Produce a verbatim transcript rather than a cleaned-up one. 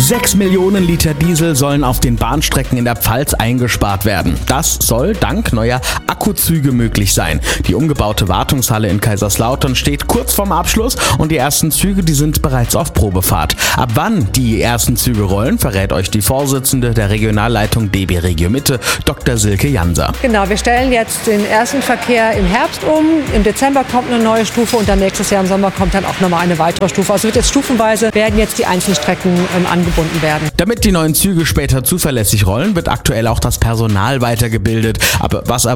Sechs Millionen Liter Diesel sollen auf den Bahnstrecken in der Pfalz eingespart werden. Das soll dank neuer Akkuzüge möglich sein. Die umgebaute Wartungshalle in Kaiserslautern steht kurz vorm Abschluss und die ersten Züge, die sind bereits auf Probefahrt. Ab wann die ersten Züge rollen, verrät euch die Vorsitzende der Regionalleitung D B Regio Mitte, Doktor Silke Janser. Genau, wir stellen jetzt den ersten Verkehr im Herbst um. Im Dezember kommt eine neue Stufe und dann nächstes Jahr im Sommer kommt dann auch nochmal eine weitere Stufe. Also wird jetzt stufenweise werden jetzt die einzelnen Strecken ähm, angebunden werden. Damit die neuen Züge später zuverlässig rollen, wird aktuell auch das Personal weitergebildet. Aber was